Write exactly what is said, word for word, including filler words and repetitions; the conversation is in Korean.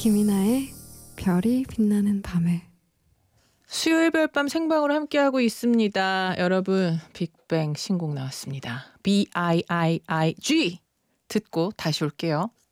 김이나의 별이 빛나는 밤에. 수요일 별밤 생방으로 함께하고 있습니다. 여러분, 빅뱅 신곡 나왔습니다. 비 아이 아이 아이 지 듣고 다시 올게요.